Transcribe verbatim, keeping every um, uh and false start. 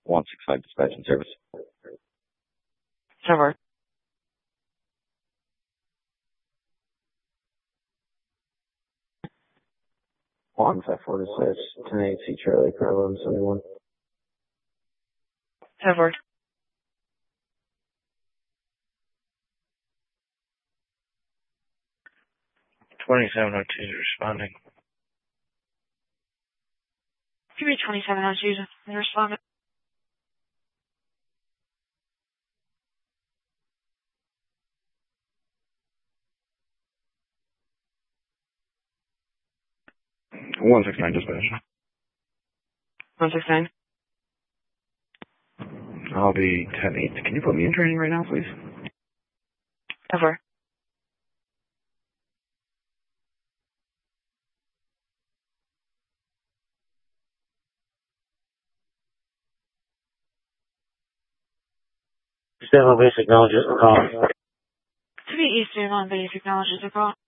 one six five dispatch and service. Server. one five four dispatch, ten eight C Charlie, car eleven seventy-one. Server. twenty-seven oh two is responding. Give me twenty-seven oh two and respond. one six nine dispatch. one six nine. I'll be ten eight. Can you put me in training right now, please? Over. Stand on base, acknowledges the call. To be Eastern on base, acknowledges the call.